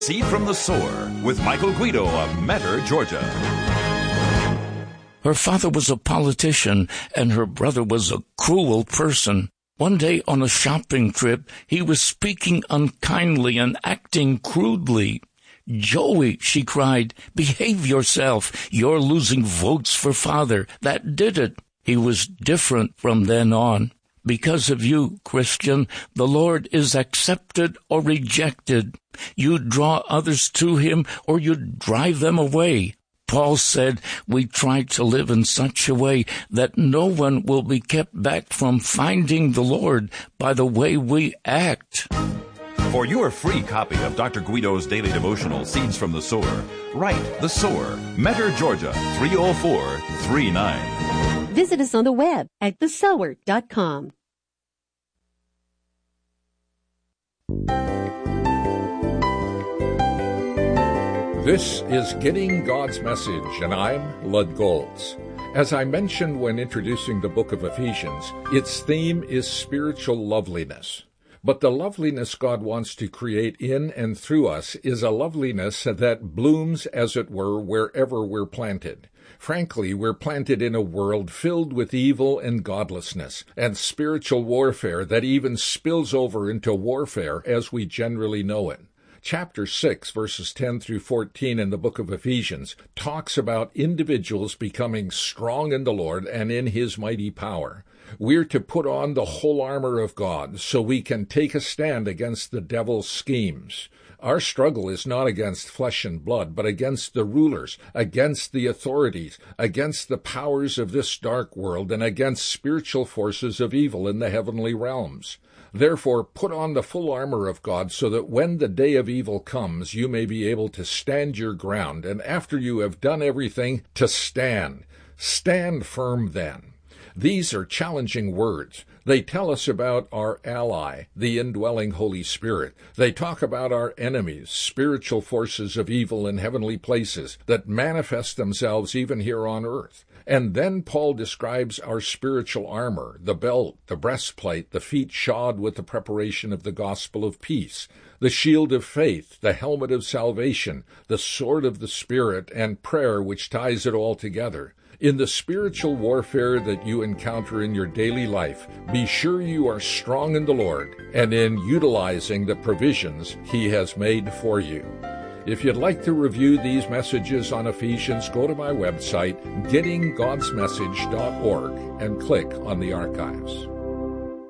Seed from the Sower with Michael Guido of Mentor, Georgia. Her father was a politician, and her brother was a cruel person. One day on a shopping trip, he was speaking unkindly and acting crudely. "Joey," she cried, "behave yourself. You're losing votes for father. That did it." He was different from then on. Because of you, Christian, the Lord is accepted or rejected. You draw others to him or you drive them away. Paul said we try to live in such a way that no one will be kept back from finding the Lord by the way we act. For your free copy of Dr. Guido's daily devotional, Seeds from the Sower, write The Sower, Mentor, Georgia, 30439. Visit us on the web at thesower.com. This is Getting God's Message, and I'm Lud Golds. As I mentioned when introducing the book of Ephesians, its theme is spiritual loveliness. But the loveliness God wants to create in and through us is a loveliness that blooms, as it were, wherever we're planted. Frankly, we're planted in a world filled with evil and godlessness, and spiritual warfare that even spills over into warfare as we generally know it. Chapter 6, verses 10 through 14 in the book of Ephesians talks about individuals becoming strong in the Lord and in His mighty power. We're to put on the whole armor of God so we can take a stand against the devil's schemes. Our struggle is not against flesh and blood, but against the rulers, against the authorities, against the powers of this dark world, and against spiritual forces of evil in the heavenly realms. Therefore, put on the full armor of God so that when the day of evil comes, you may be able to stand your ground, and after you have done everything, to stand. Stand firm then. These are challenging words. They tell us about our ally, the indwelling Holy Spirit. They talk about our enemies, spiritual forces of evil in heavenly places that manifest themselves even here on earth. And then Paul describes our spiritual armor, the belt, the breastplate, the feet shod with the preparation of the gospel of peace, the shield of faith, the helmet of salvation, the sword of the Spirit, and prayer which ties it all together. In the spiritual warfare that you encounter in your daily life, be sure you are strong in the Lord and in utilizing the provisions He has made for you. If you'd like to review these messages on Ephesians, go to my website, gettinggodsmessage.org, and click on the archives.